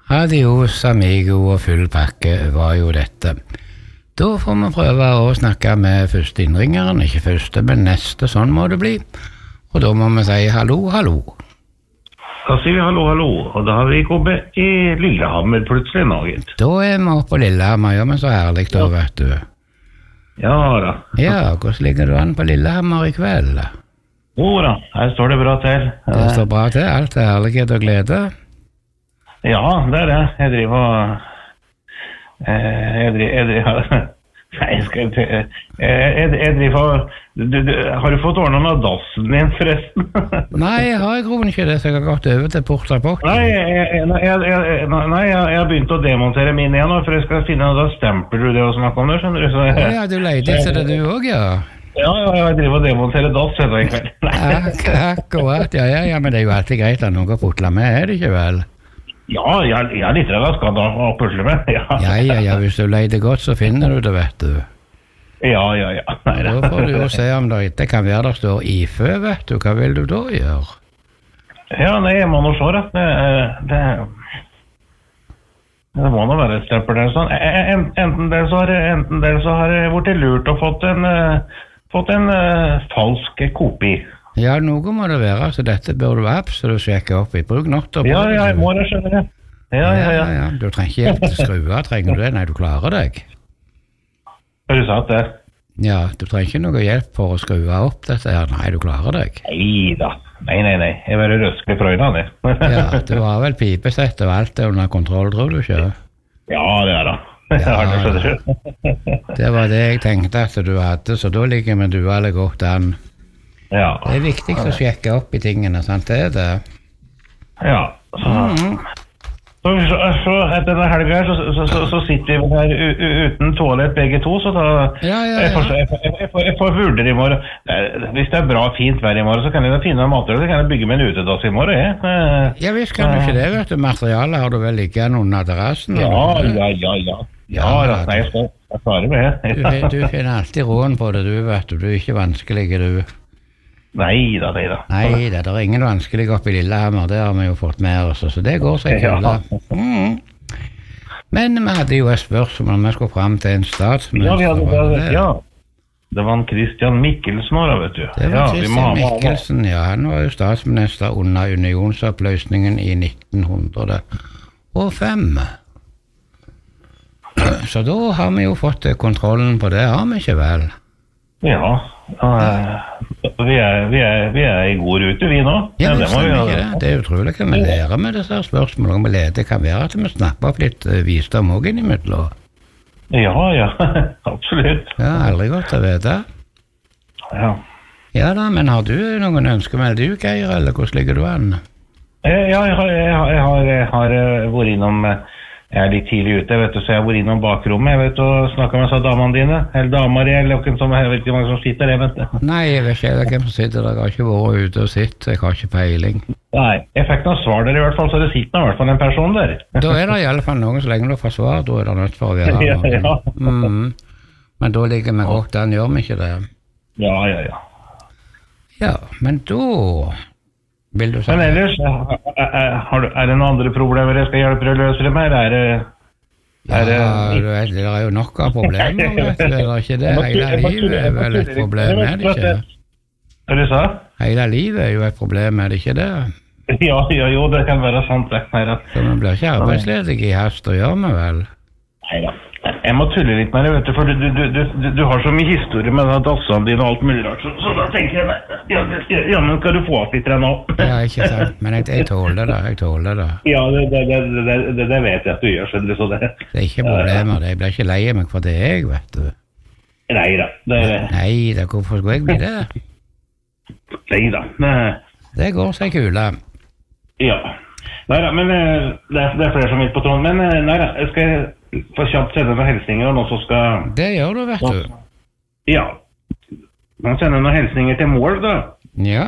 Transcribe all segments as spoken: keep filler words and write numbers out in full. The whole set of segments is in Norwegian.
Adios, amigo og full pakke var jo dette. Da får vi prøve å snakke med første innringeren, ikke første, men neste, sånn må det bli. Og da må vi si hallo, hallo. Da sier vi hallo, hallo, og da har vi kommet i Lillehammer plutselig nå, gitt. Da er vi oppe på Lillehammer, ja, men så herlig da, vet du. Ja da. Ja, hvordan ligger du an på Lillehammer i kveld? Jo da, her står det bra til. Det står bra til, alt er herlighet og glede. Ja, det er det. Jeg driver og... Eh, jeg driver... Jeg driver... Nei, jeg skal ikke... Jeg, jeg, jeg driver og... Du, du, har du fått ordnet med dassen din, forresten? Nei, jeg har i grunnen ikke det, så jeg har gått over til portrapport. Nei, jeg, jeg, jeg, jeg, nei, jeg, jeg har begynt å demontere min igjen nå, for jeg skal finne... Da stempler du det og snakker om det, skjønner du? Så jeg, ja, du leide etter det du også, ja. Ja, ja, jeg driver og demonterer dass, vet du, i kveld. Ak akkurat, ja, ja, ja, men det er jo alltid greit at noen putler med, er det ikke vel? Ja, jeg, jeg er litt raskere å pusle med, ja. Ja, ja, ja, hvis du leider godt, så finner du det, vet du. Ja, ja, ja. Nei, da får du jo se om det ikke kan være der står I F Ø, vet du. Hva vil du da gjøre? Ja, nei, jeg må nå se, da. Det, det, det må nå være et stempel der sånn. Enten det så har, enten det så har jeg vært lurt og fått en, fått en uh, falsk kopi. Ja, noe må det være, så dette bør du absolutt sjekke opp i. Bruk natt og ja, ja, jeg må det, skjønner jeg. Ja, ja, ja. ja, du trenger ikke hjelp til skruer, trenger du det? Nei, du klarer deg. Har du sagt det? Ja, du trenger ikke noe hjelp for å skruve opp dette her. Nei, du klarer deg. Nei da. Nei, nei, nei. Jeg var røskelig frøyna, det. Ja, du har vel pipesett og alt det under kontroll, tror du ikke? Ja, det er da. Ja, det var det jeg tenkte at du hadde, så da ligger vi duale godt an. Ja. Det er viktig å sjekke opp i tingene, sant? Det er det. Ja. Så, mm. så, så, så etter denne helga her, så, så, så, så sitter vi her u, u, uten toalett begge to, så da... Ja, ja, ja. Jeg får, jeg, jeg, jeg, får, jeg får vurdere i morgen. Hvis det er bra, fint vær i morgen, så kan jeg da finne mater, så kan jeg bygge med en utedass i morgen, jeg. Ja, visst kan du ikke det, vet du. Materialet har du vel liggende under terrassen? Ja, ja, ja, ja. Ja, ja nei, jeg skal jeg klare med det. du, du finner alltid roen på det, du, vet du. Du er ikke vanskelig, du. Nei da, nei da. Nei da, det er ingen vanskelig oppe i Lillehammer, det har vi jo fått med oss, så det går seg kula. Mm. Men vi hadde jo et spørsmål om vi skulle frem til en statsminister. Ja, vi hadde det, ja. Det var en Christian Michelsen da, vet du. Det var ja, Christian Michelsen, ja. Han var jo statsminister under unionsoppløsningen i nitten hundre og fem. Så da har vi jo fått kontrollen på det, har vi ikke vel? Ja, uh, vi, er, vi, er, vi er i god rute, vi nå. Ja, ja, det, må vi, det. det er utrolig hva vi lærer med disse spørsmålene. Vi lærer, det kan være at vi snapper opp litt uh, visdom også innimellom. Ja, ja, absolutt. Ja, aldri godt å vite. Ja. Ja da, men har du noen ønskemeldt du, Geir, eller hvordan ligger du an? Ja, jeg har, jeg har, jeg har, jeg har vært innom... Jeg er litt tidlig ute, vet du, så jeg har vært innom bakrommet, jeg vet, og snakket med seg damene dine, eller damer, eller hvem som, jeg vet ikke mange som sitter, jeg vet det. Nei, jeg vet ikke hvem som sitter der, jeg har ikke vært ute og sitt, jeg har ikke peiling. Nei, jeg fikk noen svar der i hvert fall, så det sitter i hvert fall en person der. Da er det i alle fall noen så lenge du får svar, da er det nødt for å være ja, ja. Mm. Men da ligger vi godt an, gjør vi ikke det? Ja, ja, ja. Ja, men da... Vil du si? Men ellers, er det noen andre problemer jeg skal hjelpe deg å løse dem her? Er det... Er det... Ja, du vet, det er jo nok av problemer, vet du, eller ikke det? Hele livet er vel et problem, er det ikke? Hva du sa? Hele livet er jo et problem, er det ikke det? Ja, ja, jo, det kan være sant, det. Så man blir ikke arbeidsledig i hast å gjøre med vel? Neida. Jeg må tulle litt med det, vet du, for du, du, du, du, du har så mye historie med dassene dine og alt mulig rart, så, så da tenker jeg, ja, ja, men skal du få opp litt nå? Ja, ikke sant, men jeg, jeg tåler det, jeg tåler det. Ja, det, det, det, det, det vet jeg at du gjør, skjønner du, så det... Det er ikke problemer, det. Jeg blir ikke lei meg for det jeg, vet du. Neida, det er det. Neida, hvorfor skulle jeg bli det? Neida, det... Det går seg kula. Ja. Neida, men det er, det er flere som vil på tråden, men neida, jeg skal... For kjapt sende noen hilsninger og noen som skal... Det gjør du, vet du. Ja. Man sender noen hilsninger til Målv, da. Ja.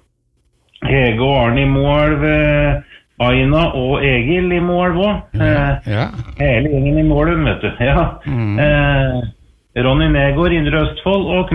Hege og Arne i Målv, Aina og Egil i Målv også. Ja, ja. Hele gjengen i Målv, vet du. Ja. Mm. Eh, Ronny Negård, Indre Østfold og